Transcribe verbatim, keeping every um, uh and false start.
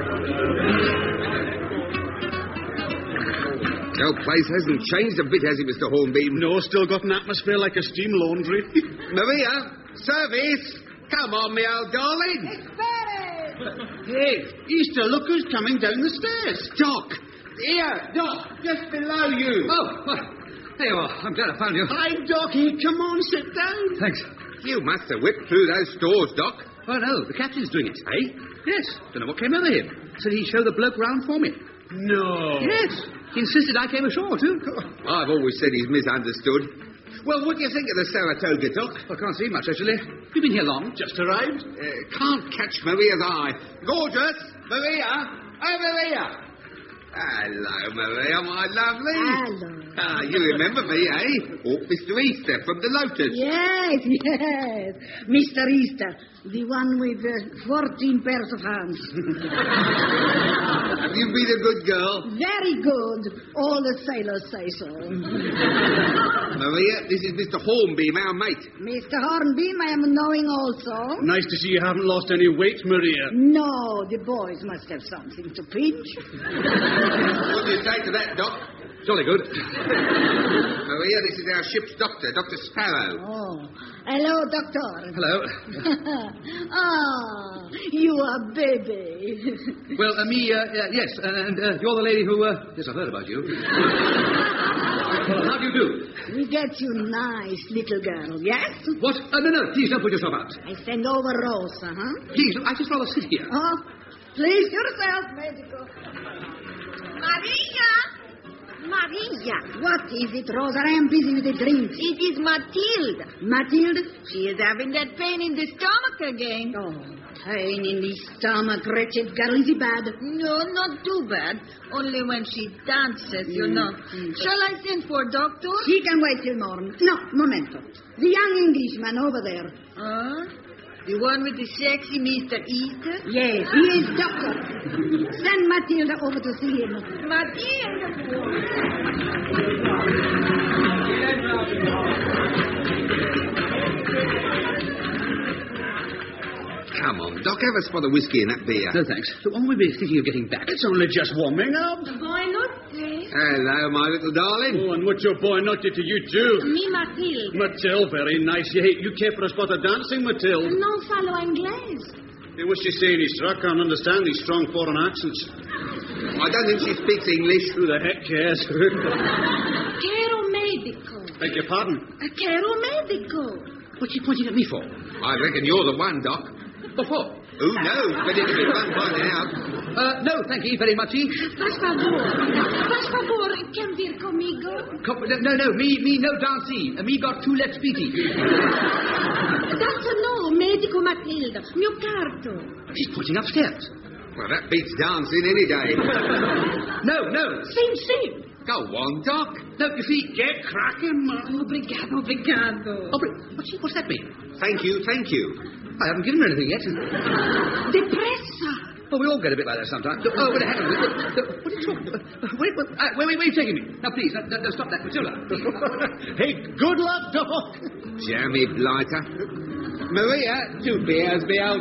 The place hasn't changed a bit, has it, Mister Hornbeam? No, still got an atmosphere like a steam laundry. Maria, service! Come on, me old darling. Hey, Easter, look who's coming down the stairs. Doc! Here, Doc, just below you. Oh, well, there you are. I'm glad I found you. Hi, Doc. Hey, come on, sit down. Thanks. You must have whipped through those stores, Doc. Oh, no, the captain's doing it. Eh? Yes. Don't know what came over him. Said he'd show the bloke round for me. No. Yes. He insisted I came ashore, too. I've always said he's misunderstood. Well, what do you think of the Saratoga, Doc? I can't see much, actually. You've been here long? Just arrived. Uh, can't catch Maria's eye. Gorgeous! Maria! Oh, Maria! Hello, Maria, my lovely. Hello. Ah, you remember me, eh? Oh, Mister Easter from the Lotus. Yes, yes. Mister Easter, the one with uh, fourteen pairs of hands. Have you been a good girl? Very good. All the sailors say so. Maria, this is Mister Hornbeam, our mate. Mister Hornbeam, I am knowing also. Nice to see you haven't lost any weight, Maria. No, the boys must have something to pinch. What do you say to that, Doc? Jolly good. Maria, this is our ship's doctor, Doctor Sparrow. Oh. Hello, Doctor. Hello. Ah, you are baby. Well, uh, me, uh, uh, yes, and uh, you're the lady who, uh, yes, I've heard about you. Well, how do you do? We get you nice little girl, yes? What? Uh, no, no, please don't put yourself out. I send over Rosa, huh? Please, I just rather sit here. Oh, please yourself, medico. Maria! Maria! What is it, Rosa? I am busy with the drinks. It is Matilda. Matilda? She is having that pain in the stomach again. Oh, pain in the stomach, wretched girl. Is it bad? No, not too bad. Only when she dances, you Mm, know. mm. Shall I send for a doctor? She can wait till morning. No, momento. The young Englishman over there. Huh? The one with the sexy Mister Easter? Yes, he is doctor. Send Matilda over to see him. Matilda! Come on, Doc, have a spot of whiskey in that beer. No, thanks. So when will we be thinking of getting back? It's only just warming up. Why not, please? Hello, my little darling. Oh, and what your boy not did to you, too. Me, Matilda. Mathilde, very nice. You, you care for a spot of dancing, Mathilde? No falo inglés. Hey, what's she saying, Easter? I can't understand these strong foreign accents. I don't think she speaks English. Who the heck cares? Quiero médico. Beg your pardon? Quiero médico. What's she pointing at me for? I reckon you're the one, Doc. What for? Who knows? But it'll be fun finding out. Uh, no, thank you very much. Por favor. Por favor, can vir conmigo? Co- no, no, me, me no dancing. Uh, me got two left speaking. Doctor, no. Medico Matilda. Mio carto. She's pointing upstairs. Well, that beats dancing any day. No, no. Sim, sim. Go on, Doc. No, you see... Get cracking, man. Obrigado, obrigado. Oh, but what's, what's that mean? Thank you, thank you. I haven't given her anything yet. Depressa. Oh, we all get a bit like that sometimes. Oh, wait, hang on. What are you talking about? Wait, wait, uh, wait, wait, where are you taking me? Now, please, uh, uh, stop that, Matilda. Hey, good luck, Doc. Jammy blighter. Maria, two beers, be old